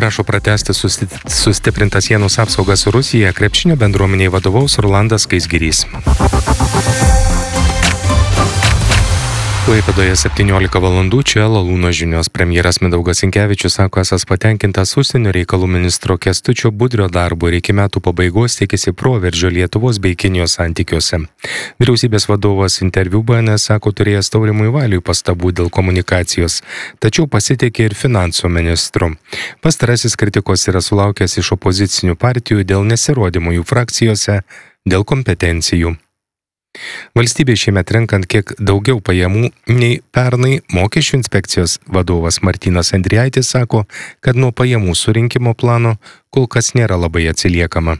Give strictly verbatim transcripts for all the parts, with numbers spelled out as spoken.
prašo pratęsti sustiprintas sienos apsaugas su Rusija, krepšinio bendruomeniai vadovaus Rolandas Skaisgirys. Klaipėdoje septyniolika valandų, čia Lalūno žinios. Premjeras Mindaugas Sinkevičius sako esąs patenkintas užsienio reikalų ministro Kęstučio Budrio darbu ir iki metų pabaigos tikisi proveržio Lietuvos bei Kinijos santykiuose. Vyriausybės vadovas interviu B N S sako turėjęs Taurimui Valiui pastabų dėl komunikacijos, tačiau pasitikė ir finansų ministru. Pastarasis kritikos yra sulaukęs iš opozicinių partijų dėl nesirodymų jų frakcijose, dėl kompetencijų. Valstybė šiemet renkant kiek daugiau pajamų nei pernai, mokesčių inspekcijos vadovas Martynas Andrijaitis sako, kad nuo pajamų surinkimo plano kol kas nėra labai atsiliekama.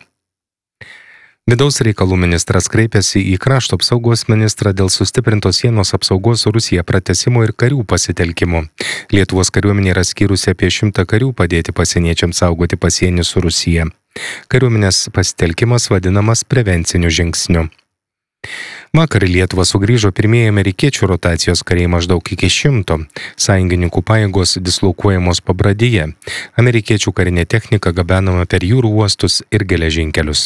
Vidaus reikalų ministras kreipėsi į krašto apsaugos ministrą dėl sustiprintos sienos apsaugos su Rusija pratęsimo ir karių pasitelkimo. Lietuvos kariuomenė yra skyrusi apie šimtą karių padėti pasieniečiams saugoti pasienį su Rusija. Kariuomenės pasitelkimas vadinamas prevenciniu žingsniu. Vakar į Lietuvą sugrįžo pirmieji amerikiečių rotacijos kariai maždaug iki šimto. Sąjungininkų pajėgos dislokuojamos Pabradyje. Amerikiečių karinė technika gabenama per jūrų uostus ir geležinkelius.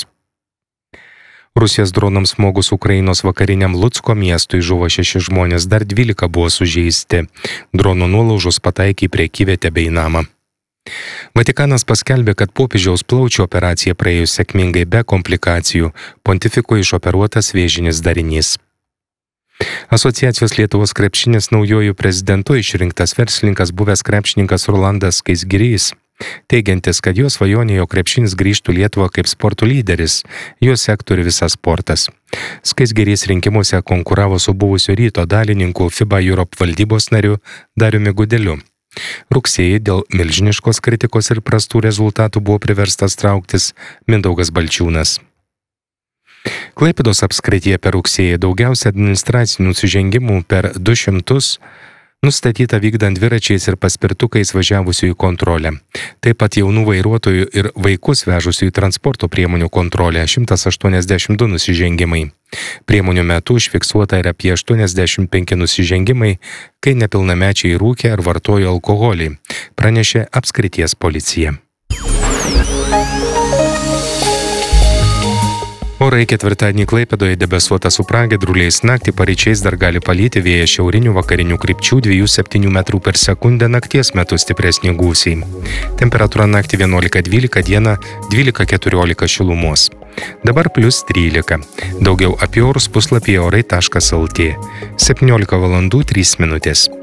Rusijos dronams smogus Ukrainos vakariniam Lucko miestui žuvo šeši žmonės, dar dvylika buvo sužeisti. Dronų nuolaužos pataikė į prekyvietę bei namą. Vatikanas paskelbė, kad popiežiaus plaučių operacija praėjus sėkmingai be komplikacijų, pontifiko išoperuotas vėžinis darinys. Asociacijos Lietuvos krepšinis naujojų prezidentu išrinktas verslininkas buvęs krepšininkas Rolandas Skaisgirys, teigiantis, kad jo svajonė, jog krepšinis grįžtų Lietuvą kaip sporto lyderis, jo sektų ir visas sportas. Skaisgirys rinkimuose konkuravo su buvusio Ryto dalininku FIBA Europe valdybos nariu Dariumi Gudeliu. Rugsėjį dėl milžiniškos kritikos ir prastų rezultatų buvo priverstas trauktis Mindaugas Balčiūnas. Klaipėdos apskrityje per rugsėjį daugiausia administracinių nusižengimų per du šimtus nustatyta vykdant dviračiais ir paspirtukais važiavusių į kontrolę. Taip pat jaunų vairuotojų ir vaikus vežusių į transporto priemonių kontrolę šimtas aštuoniasdešimt du nusižengimai. Priemonių metu užfiksuota ir apie aštuoniasdešimt penki nusižengimai, kai nepilnamečiai rūkė ar vartojo alkoholį, pranešė apskrities policija. Orai ketvirtadienį Klaipėdoje debesuota su pragiedruliais, naktį paryčiais dar gali palyti, vėjas šiaurinių vakarinių krypčių dviejų septynių metrų per sekundę, nakties metu stipresni gūsiai. Temperatūra naktį vienuolika dvylika, dieną dvylika keturiolika šilumos. Dabar plius trylika. Daugiau apie orus puslapyje orai taškas lt. septyniolika valandų trys minutės.